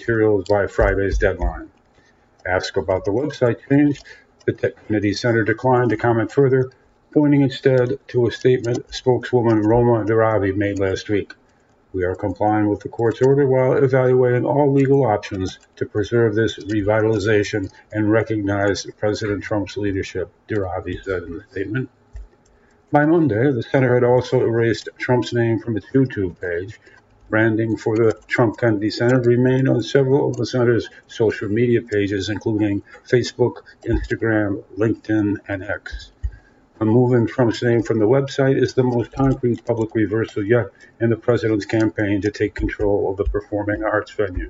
materials by Friday's deadline. Asked about the website change, the Kennedy Center declined to comment further, pointing instead to a statement spokeswoman Roma Darabi made last week. We are complying with the court's order while evaluating all legal options to preserve this revitalization and recognize President Trump's leadership, Darabi said in the statement. By Monday, the center had also erased Trump's name from its YouTube page. Branding for the Trump Kennedy Center remained on several of the center's social media pages, including Facebook, Instagram, LinkedIn, and X. Removing Trump's name from the website is the most concrete public reversal yet in the president's campaign to take control of the performing arts venue.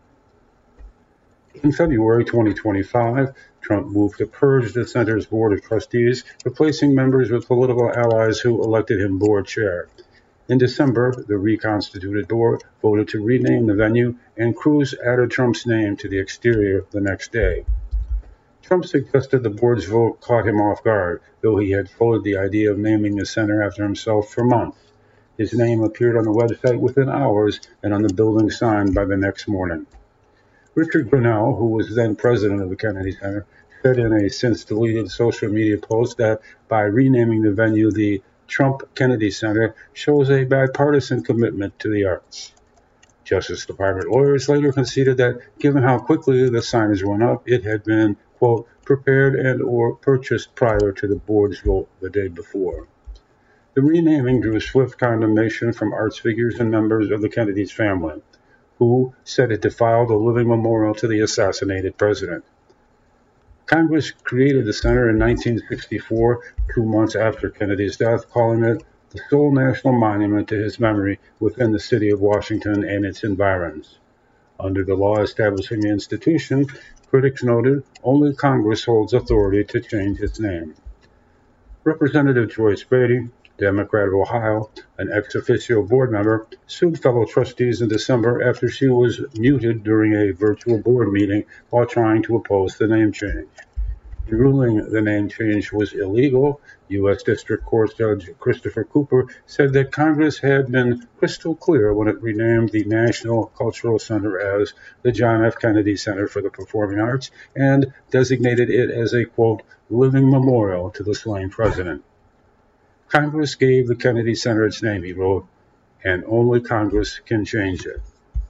In February 2025, Trump moved to purge the center's board of trustees, replacing members with political allies who elected him board chair. In December, the reconstituted board voted to rename the venue, and Cruz added Trump's name to the exterior the next day. Trump suggested the board's vote caught him off guard, though he had floated the idea of naming the center after himself for months. His name appeared on the website within hours and on the building sign by the next morning. Richard Grenell, who was then president of the Kennedy Center, said in a since-deleted social media post that by renaming the venue the Trump Kennedy Center shows a bipartisan commitment to the arts. Justice Department lawyers later conceded that given how quickly the signage went up, it had been, quote, prepared and or purchased prior to the board's vote the day before. The renaming drew swift condemnation from arts figures and members of the Kennedy's family, who said it defiled a living memorial to the assassinated president. Congress created the center in 1964, 2 months after Kennedy's death, calling it the sole national monument to his memory within the city of Washington and its environs. Under the law establishing the institution, critics noted only Congress holds authority to change its name. Representative Joyce Beatty, Democrat of Ohio, an ex officio board member, sued fellow trustees in December after she was muted during a virtual board meeting while trying to oppose the name change. In ruling the name change was illegal, U.S. District Court Judge Christopher Cooper said that Congress had been crystal clear when it renamed the National Cultural Center as the John F. Kennedy Center for the Performing Arts and designated it as a, quote, living memorial to the slain president. Congress gave the Kennedy Center its name, he wrote, and only Congress can change it.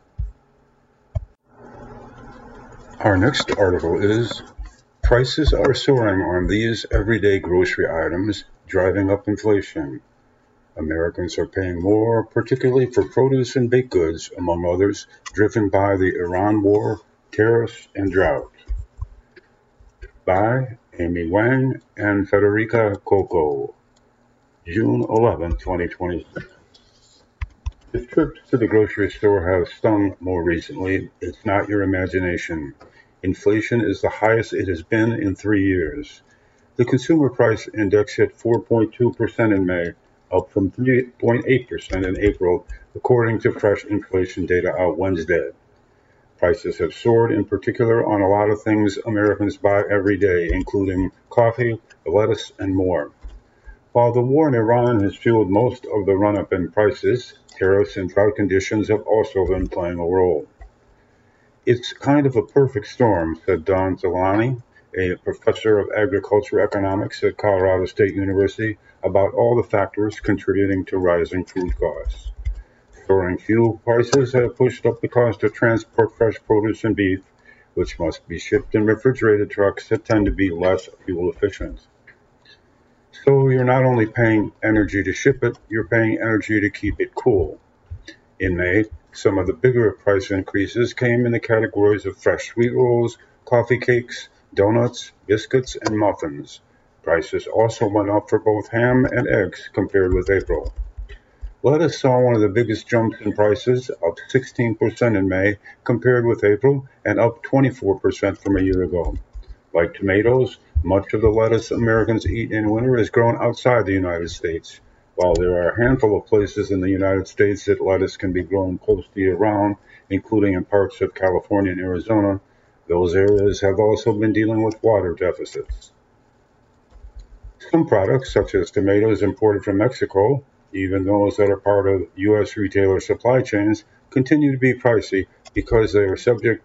Our next article is Prices are soaring on these everyday grocery items, driving up inflation. Americans are paying more, particularly for produce and baked goods, among others, driven by the Iran war, tariffs, and drought. By Amy Wang and Federica Coco. June 11, 2026. If trips to the grocery store have stung more recently, it's not your imagination. Inflation is the highest it has been in 3 years. The Consumer Price Index hit 4.2% in May, up from 3.8% in April, according to fresh inflation data out Wednesday. Prices have soared, in particular on a lot of things Americans buy every day, including coffee, lettuce, and more. While the war in Iran has fueled most of the run-up in prices, tariffs and drought conditions have also been playing a role. It's kind of a perfect storm, said Don Zolani, a professor of agriculture economics at Colorado State University, about all the factors contributing to rising food costs. Soaring fuel prices have pushed up the cost to transport fresh produce and beef, which must be shipped in refrigerated trucks that tend to be less fuel efficient. So you're not only paying energy to ship it, you're paying energy to keep it cool. In May, some of the bigger price increases came in the categories of fresh sweet rolls, coffee cakes, donuts, biscuits, and muffins. Prices also went up for both ham and eggs compared with April. Lettuce saw one of the biggest jumps in prices, up 16% in May compared with April, and up 24% from a year ago. Like tomatoes, much of the lettuce Americans eat in winter is grown outside the United States. While there are a handful of places in the United States that lettuce can be grown close to year-round, including in parts of California and Arizona, those areas have also been dealing with water deficits. Some products, such as tomatoes imported from Mexico, even those that are part of U.S. retailer supply chains, continue to be pricey, because they are subject